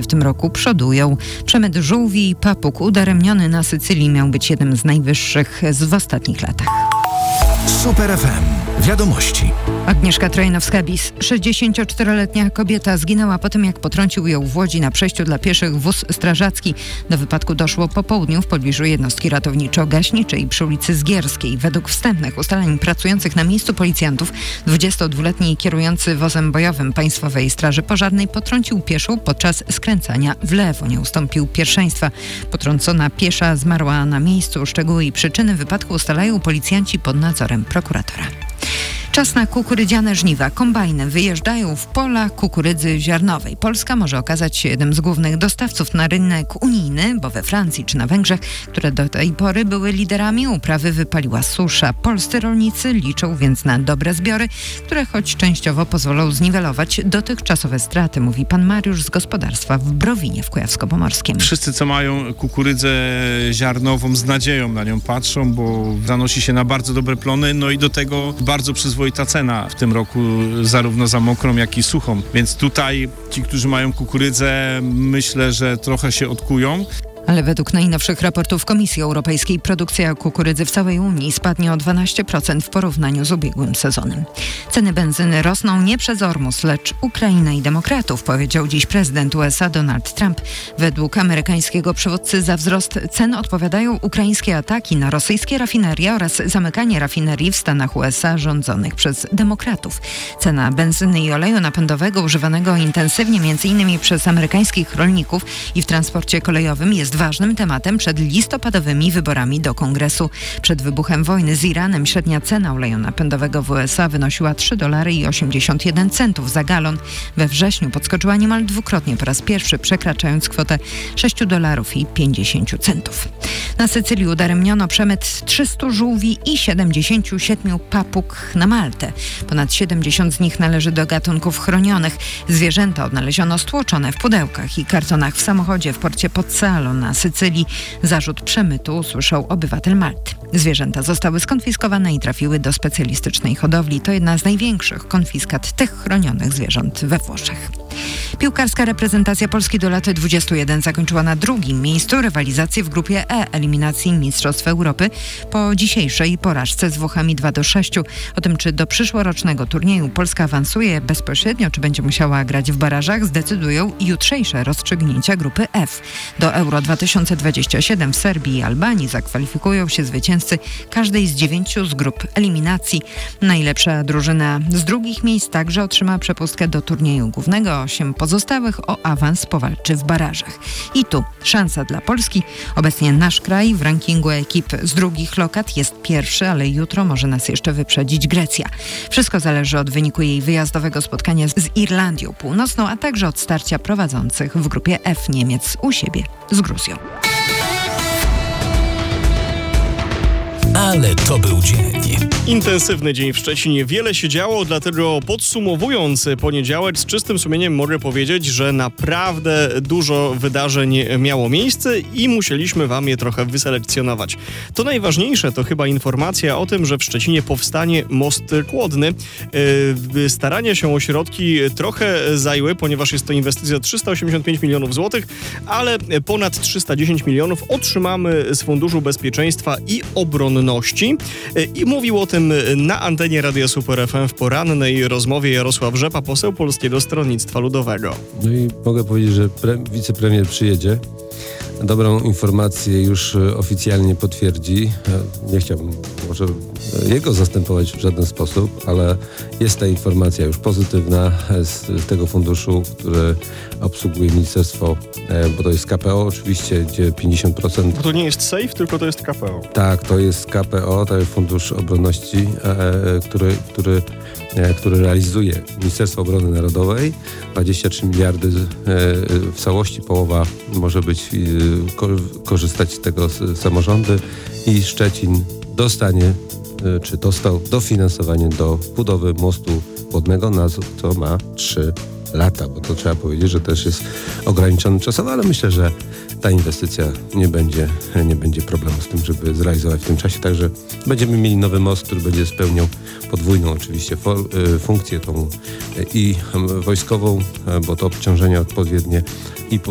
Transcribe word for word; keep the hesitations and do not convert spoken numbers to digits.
w tym roku przodują. Przemyt żółwi i papug udaremniony na Sycylii miał być jednym z najwyższych w ostatnich latach. Super F M. Wiadomości. Agnieszka Trojnowska-Bis, sześćdziesięcioczteroletnia kobieta, zginęła po tym, jak potrącił ją w Łodzi na przejściu dla pieszych wóz strażacki. Do wypadku doszło po południu w pobliżu jednostki ratowniczo-gaśniczej przy ulicy Zgierskiej. Według wstępnych ustaleń pracujących na miejscu policjantów, dwudziestodwuletni kierujący wozem bojowym Państwowej Straży Pożarnej potrącił pieszą podczas skręcania w lewo. Nie ustąpił pierwszeństwa. Potrącona piesza zmarła na miejscu. Szczegóły i przyczyny wypadku ustalają policjanci pod nadzorem prokuratora. Czas na kukurydziane żniwa. Kombajny wyjeżdżają w pola kukurydzy ziarnowej. Polska może okazać się jednym z głównych dostawców na rynek unijny, bo we Francji czy na Węgrzech, które do tej pory były liderami, uprawy wypaliła susza. Polscy rolnicy liczą więc na dobre zbiory, które choć częściowo pozwolą zniwelować dotychczasowe straty, mówi pan Mariusz z gospodarstwa w Browinie w Kujawsko-Pomorskim. Wszyscy, co mają kukurydzę ziarnową, z nadzieją na nią patrzą, bo zanosi się na bardzo dobre plony, no i do tego bardzo przyzwoite ta cena w tym roku zarówno za mokrą, jak i suchą. Więc tutaj ci, którzy mają kukurydzę, myślę, że trochę się odkują. Ale według najnowszych raportów Komisji Europejskiej produkcja kukurydzy w całej Unii spadnie o dwanaście procent w porównaniu z ubiegłym sezonem. Ceny benzyny rosną nie przez Ormus, lecz Ukrainę i demokratów, powiedział dziś prezydent U S A Donald Trump. Według amerykańskiego przywódcy za wzrost cen odpowiadają ukraińskie ataki na rosyjskie rafinerie oraz zamykanie rafinerii w Stanach U S A rządzonych przez demokratów. Cena benzyny i oleju napędowego używanego intensywnie m.in. przez amerykańskich rolników i w transporcie kolejowym jest ważnym tematem przed listopadowymi wyborami do Kongresu. Przed wybuchem wojny z Iranem średnia cena oleju napędowego w U S A wynosiła trzy dolary i osiemdziesiąt jeden centów za galon. We wrześniu podskoczyła niemal dwukrotnie po raz pierwszy, przekraczając kwotę sześć dolarów i pięćdziesiąt centów. Na Sycylii udaremniono przemyt trzystu żółwi i siedemdziesięciu siedmiu papug na Maltę. Ponad siedemdziesiąt z nich należy do gatunków chronionych. Zwierzęta odnaleziono stłoczone w pudełkach i kartonach w samochodzie w porcie Pozzallo na Sycylii. Zarzut przemytu usłyszał obywatel Malty. Zwierzęta zostały skonfiskowane i trafiły do specjalistycznej hodowli. To jedna z największych konfiskat tych chronionych zwierząt we Włoszech. Piłkarska reprezentacja Polski do lat dwudziestu jeden zakończyła na drugim miejscu rywalizację w grupie E eliminacji Mistrzostw Europy po dzisiejszej porażce z Włochami dwa do sześciu. O tym, czy do przyszłorocznego turnieju Polska awansuje bezpośrednio, czy będzie musiała grać w barażach, zdecydują jutrzejsze rozstrzygnięcia grupy F. Do Euro dwa tysiące dwudziestego siódmego w Serbii i Albanii zakwalifikują się zwycięzcy każdej z dziewięciu z grup eliminacji. Najlepsza drużyna z drugich miejsc także otrzyma przepustkę do turnieju głównego. Osiem pozostałych o awans powalczy w barażach. I tu szansa dla Polski. Obecnie nasz kraj w rankingu ekip z drugich lokat jest pierwszy, ale jutro może nas jeszcze wyprzedzić Grecja. Wszystko zależy od wyniku jej wyjazdowego spotkania z Irlandią Północną, a także od starcia prowadzących w grupie F Niemiec u siebie z Gruzją. Ale to był dzień. Intensywny dzień w Szczecinie. Wiele się działo, dlatego podsumowując poniedziałek z czystym sumieniem mogę powiedzieć, że naprawdę dużo wydarzeń miało miejsce i musieliśmy wam je trochę wyselekcjonować. To najważniejsze to chyba informacja o tym, że w Szczecinie powstanie most kłodny. Yy, starania się o środki trochę zajęły, ponieważ jest to inwestycja trzysta osiemdziesiąt pięć milionów złotych, ale ponad trzysta dziesięć milionów otrzymamy z Funduszu Bezpieczeństwa i Obronności. I mówił o tym na antenie Radia Super F M w porannej rozmowie Jarosław Rzepa, poseł Polskiego Stronnictwa Ludowego. No i mogę powiedzieć, że pre- wicepremier przyjedzie. Dobrą informację już oficjalnie potwierdzi. Nie chciałbym może jego zastępować w żaden sposób, ale jest ta informacja już pozytywna z tego funduszu, który obsługuje ministerstwo, bo to jest K P O oczywiście, gdzie pięćdziesiąt procent... Bo to nie jest SAFE, tylko to jest K P O. Tak, to jest K P O, to jest Fundusz Obronności, który, który, który realizuje Ministerstwo Obrony Narodowej. dwadzieścia trzy miliardy w całości, połowa może być korzystać z tego samorządy i Szczecin dostanie, czy dostał dofinansowanie do budowy mostu wodnego, na co ma trzy lata, bo to trzeba powiedzieć, że też jest ograniczony czasowo, ale myślę, że ta inwestycja nie będzie, nie będzie problemu z tym, żeby zrealizować w tym czasie. Także będziemy mieli nowy most, który będzie spełniał podwójną oczywiście for, funkcję tą i wojskową, bo to obciążenia odpowiednie i